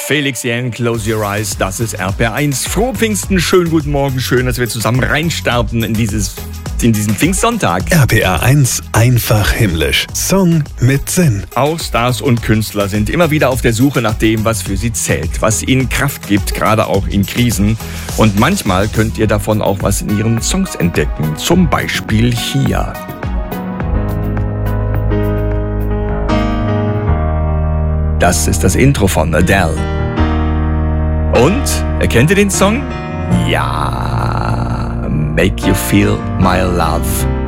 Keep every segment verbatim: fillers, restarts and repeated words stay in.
Felix Jähn, Close Your Eyes, das ist R P R eins. Frohe Pfingsten, schönen guten Morgen, schön, dass wir zusammen reinstarten in, dieses, in diesen Pfingstsonntag. R P R eins, einfach himmlisch. Song mit Sinn. Auch Stars und Künstler sind immer wieder auf der Suche nach dem, was für sie zählt, was ihnen Kraft gibt, gerade auch in Krisen. Und manchmal könnt ihr davon auch was in ihren Songs entdecken, zum Beispiel hier. Das ist das Intro von Adele. Und, erkennt ihr den Song? Ja, Make You Feel My Love.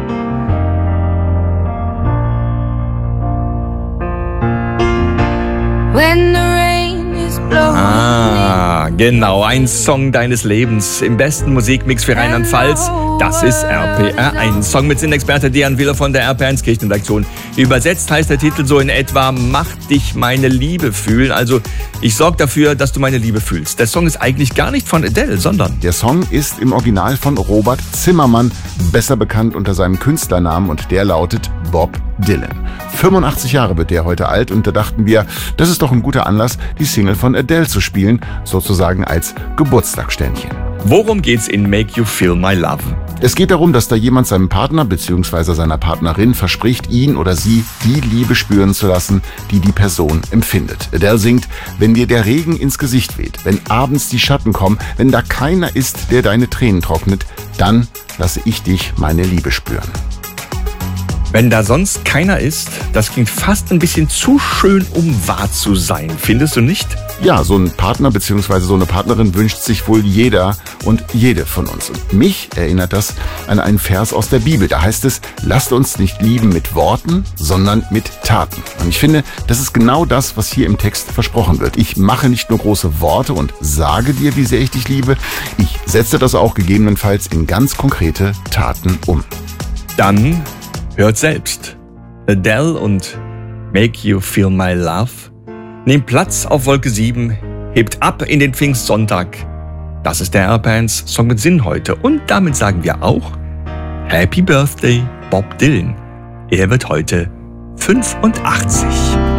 When the rain is blowing. Ah, genau, ein Song deines Lebens im besten Musikmix für Rheinland-Pfalz. Das ist R P R eins. Song mit Sinnexperte Dejan Willer von der R P R eins Kirchenredaktion. Übersetzt heißt der Titel so in etwa: Mach dich meine Liebe fühlen. Also ich sorge dafür, dass du meine Liebe fühlst. Der Song ist eigentlich gar nicht von Adele, sondern... Der Song ist im Original von Robert Zimmermann, besser bekannt unter seinem Künstlernamen, und der lautet Bob Dylan. fünfundachtzig Jahre wird der heute alt, und da dachten wir, das ist doch ein guter Anlass, die Single von Adele zu spielen, sozusagen als Geburtstagsständchen. Worum geht's in Make You Feel My Love? Es geht darum, dass da jemand seinem Partner bzw. seiner Partnerin verspricht, ihn oder sie die Liebe spüren zu lassen, die die Person empfindet. Adele singt: Wenn dir der Regen ins Gesicht weht, wenn abends die Schatten kommen, wenn da keiner ist, der deine Tränen trocknet, dann lasse ich dich meine Liebe spüren. Wenn da sonst keiner ist, das klingt fast ein bisschen zu schön, um wahr zu sein. Findest du nicht? Ja, so ein Partner bzw. so eine Partnerin wünscht sich wohl jeder und jede von uns. Und mich erinnert das an einen Vers aus der Bibel. Da heißt es: Lasst uns nicht lieben mit Worten, sondern mit Taten. Und ich finde, das ist genau das, was hier im Text versprochen wird. Ich mache nicht nur große Worte und sage dir, wie sehr ich dich liebe. Ich setze das auch gegebenenfalls in ganz konkrete Taten um. Dann hört selbst. Adele und Make You Feel My Love. Nehmt Platz auf Wolke sieben, hebt ab in den Pfingstsonntag. Das ist der R P R eins Song mit Sinn heute. Und damit sagen wir auch Happy Birthday, Bob Dylan. Er wird heute fünfundachtzig.